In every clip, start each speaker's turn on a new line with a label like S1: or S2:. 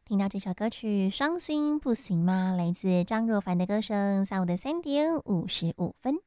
S1: 听到这首歌曲《伤心不行吗》，来自张若凡的歌声。下午的3:55。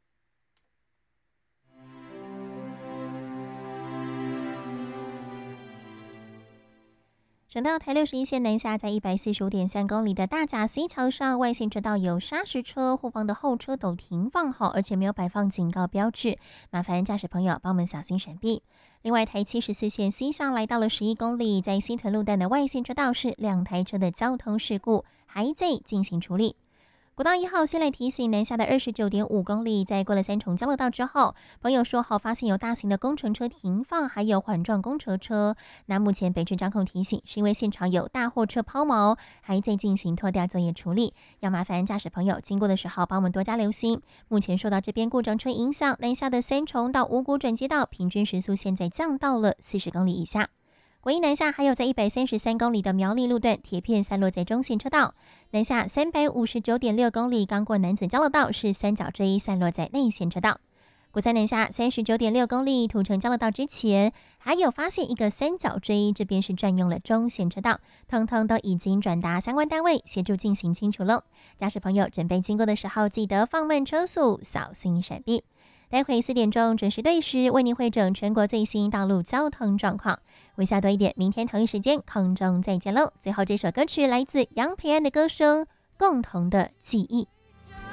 S1: 省道台61线南下，在145.3公里的大甲溪桥上，外线车道有砂石车，后方的后车都停放好，而且没有摆放警告标志，麻烦驾驶朋友帮我们小心闪避。另外，台74线西向来到了11公里，在西屯路段的外线车道是2台车的交通事故，还在进行处理。国道1号先来提醒南下的29.5公里，在过了3重交流道之后，朋友说好发现有大型的工程车停放，还有缓撞工程车。那目前北市掌控提醒，是因为现场有大货车抛锚，还在进行拖吊作业处理，要麻烦驾驶朋友经过的时候帮我们多加留心。目前受到这边故障车影响，南下的3重到五股转接道平均时速现在降到了40公里以下。国一南下还有在133公里的苗栗路段铁片散落在中线车道，南下359.6公里刚过南子交流道是三角锥散落在内线车道。国三南下39.6公里土城交流道之前还有发现一个三角锥，这边是占用了中线车道，通通都已经转达相关单位协助进行清除了。驾驶朋友准备经过的时候记得放慢车速，小心闪避。待会4点钟准时对时为您汇整全国最新道路交通状况。微笑多一点，明天同一时间空中再见喽。最后这首歌曲来自杨培安的歌声《共同的记忆》。